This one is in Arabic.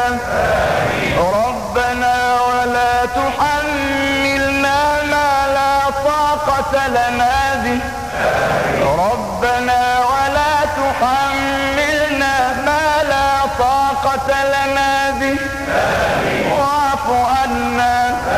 ربنا ولا تحملنا ما لا طاقة لنا به ربنا ولا تحملنا ما لا طاقة لنا به واعف